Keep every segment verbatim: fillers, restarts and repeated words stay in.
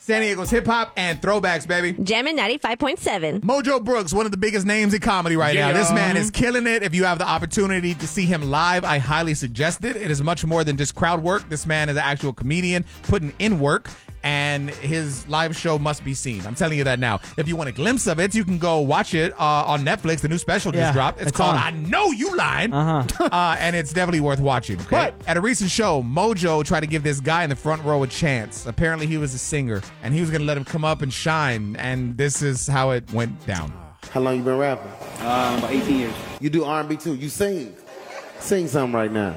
San Diego's hip-hop and throwbacks, baby. Jammin' ninety-five point seven. Mojo Brooks, one of the biggest names in comedy right Yeah. now. This man is killing it. If you have the opportunity to see him live, I highly suggest it. It is much more than just crowd work. This man is an actual comedian putting in work, and his live show must be seen. I'm telling you that now. If you want a glimpse of it, you can go watch it uh, on Netflix. The new special Yeah, just dropped. It's, it's called on. I Know You Lying, Uh-huh. uh, and it's definitely worth watching. Okay? But- at a recent show, Mojo tried to give this guy in the front row a chance. Apparently, he was a singer, and he was going to let him come up and shine, and this is how it went down. How long you been rapping? Uh, about eighteen years. You do R and B too. You sing. Sing something right now.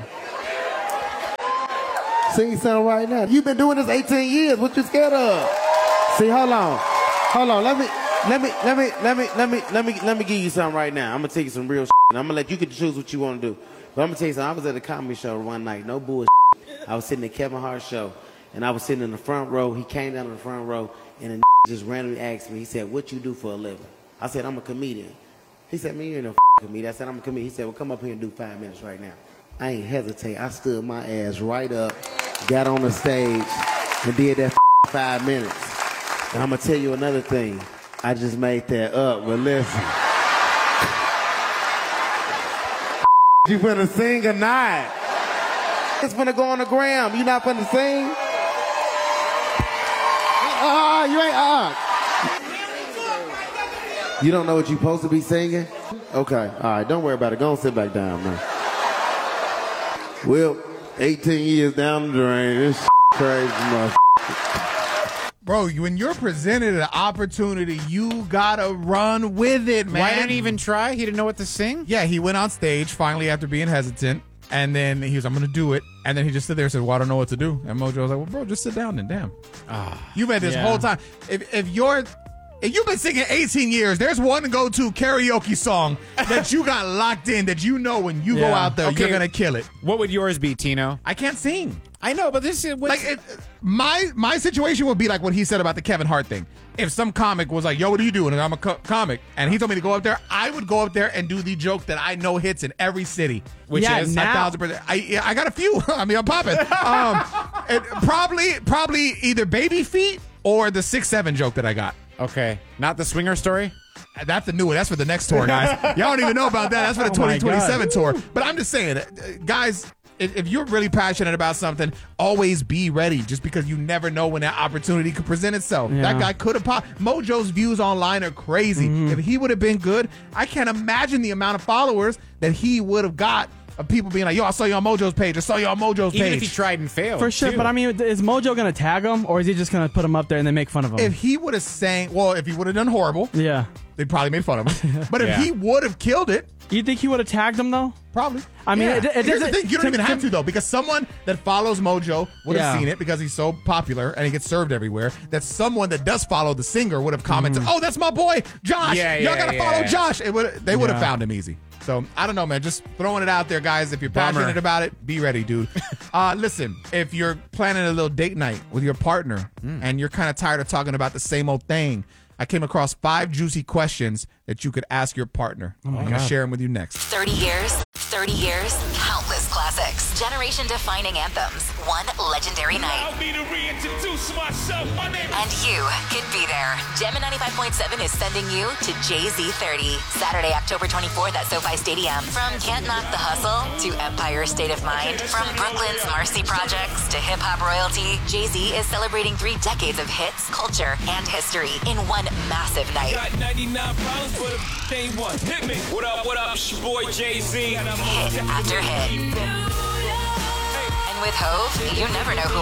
Sing something right now. You've been doing this eighteen years. What you scared of? See, hold on. Hold on. Let me let me let me let me let me let me let me give you something right now. I'm gonna tell you some real shit. And I'm gonna let you get to choose what you want to do. But I'm gonna tell you something. I was at a comedy show one night, no bullshit. I was sitting at Kevin Hart's show, and I was sitting in the front row. He came down to the front row, and a just randomly asked me, he said, "What you do for a living?" I said, "I'm a comedian." He said, "Man, you ain't no comedian." I said, "I'm a comedian." He said, "Well, come up here and do five minutes right now." I ain't hesitate. I stood my ass right up, got on the stage, and did that five minutes. And I'm gonna tell you another thing. I just made that up, but listen. You finna sing or not? It's finna go on the gram. You not finna sing? Ah, uh, you ain't uh. You don't know what you supposed to be singing? Okay, all right, don't worry about it. Go on, sit back down, man. Well, eighteen years down the drain, this crazy motherfucker. Bro, when you're presented an opportunity, you gotta run with it, man. Why didn't he even try? He didn't know what to sing? Yeah, he went on stage finally after being hesitant, and then he was, I'm gonna do it. And then he just stood there and said, well, I don't know what to do. And Mojo was like, well, bro, just sit down then, damn. Ah, You've been this yeah. whole time. If if you're if you've been singing eighteen years, there's one go-to karaoke song that you got locked in that you know when you go Yeah. out there, Okay. you're gonna kill it. What would yours be, Tino? I can't sing. I know, but this is Like it, my my situation would be like what he said about the Kevin Hart thing. If some comic was like, "Yo, what are you doing?" and I'm a co- comic, and he told me to go up there, I would go up there and do the joke that I know hits in every city, which Yeah, is a now- thousand percent. I yeah, I got a few. I mean, I'm popping. Um, it, probably probably either Baby Feet or the six seven joke that I got. okay. Not the swinger story? That's the new one. That's for the next tour, guys. Y'all don't even know about that. That's for the Oh my twenty twenty-seven God. tour. But I'm just saying, uh, guys, if, if you're really passionate about something, always be ready, just because you never know when that opportunity could present itself. Yeah. That guy could have popped. Mojo's views online are crazy. Mm-hmm. If he would have been good, I can't imagine the amount of followers that he would have got of people being like, yo, I saw you on Mojo's page. I saw you on Mojo's Even page. if he tried and failed. For sure, too. but I mean, is Mojo gonna tag him, or is he just gonna put him up there and then make fun of him? if he would have sang, well, if he would have done horrible, yeah, they probably made fun of him. But if Yeah. he would have killed it, you think he would have tagged him though? probably. I mean, Yeah. it- it Here's the doesn't- thing: you don't to- even have to- to though, because someone that follows Mojo would have Yeah. seen it because he's so popular and he gets served everywhere. That someone that does follow the singer would have commented, "Oh, that's my boy, Josh. Yeah, Y'all yeah, gotta yeah. follow Josh." It would they would have Yeah. found him easy. So I don't know, man. Just throwing it out there, guys. If you're Bummer. passionate about it, be ready, dude. uh, listen, if you're planning a little date night with your partner and you're kind of tired of talking about the same old thing, I came across five juicy questions that you could ask your partner. I'm going to share them with you next. thirty years, thirty years, countless classics, generation-defining anthems, one legendary night. Allow me to reintroduce myself. My name And you could be there. Gemma ninety-five point seven is sending you to Jay-Z thirty, Saturday, October twenty-fourth at SoFi Stadium. From Can't Knock the Hustle to Empire State of Mind, from Brooklyn's Marcy Projects to hip-hop royalty, Jay-Z is celebrating three decades of hits, culture, and history in one massive night. got ninety-nine problems, but a ain't one. Hit me. What up, what up? It's your boy Jay-Z. Hit after hit. And with Hove, you never know who